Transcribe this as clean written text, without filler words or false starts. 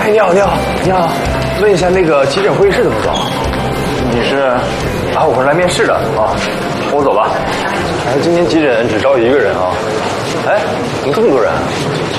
哎，你好，你好，你好，问一下那个急诊会议室怎么走？你是？啊，我是来面试的啊，跟我走吧。哎，今天急诊只招一个人啊。哎，怎么这么多人？